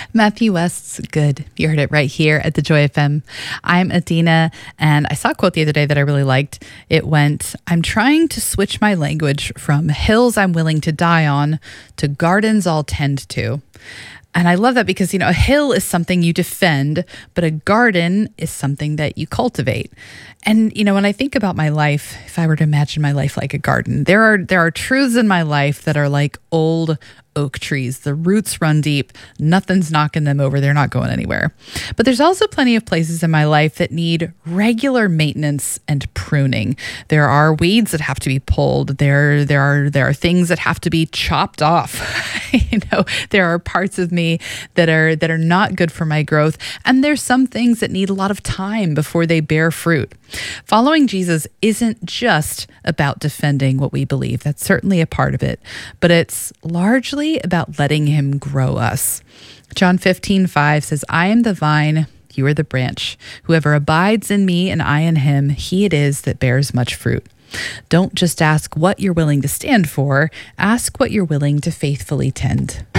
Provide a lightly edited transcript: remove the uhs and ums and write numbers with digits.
Matthew West's Good. You heard it right here at the Joy FM. I'm Adina, and I saw a quote the other day that I really liked. It went, "I'm trying to switch my language from hills I'm willing to die on to gardens I'll tend to." And I love that because, a hill is something you defend, but a garden is something that you cultivate. And, when I think about my life, if I were to imagine my life like a garden, there are truths in my life that are like old oak trees. The roots run deep. Nothing's knocking them over. They're not going anywhere. But there's also plenty of places in my life that need regular maintenance and pruning. There are weeds that have to be pulled. There are things that have to be chopped off. There are parts of me that are not good for my growth. And there's some things that need a lot of time before they bear fruit. Following Jesus isn't just about defending what we believe. That's certainly a part of it, but it's largely about letting him grow us. John 15:5 says, "I am the vine, you are the branch. Whoever abides in me and I in him, he it is that bears much fruit." Don't just ask what you're willing to stand for, ask what you're willing to faithfully tend.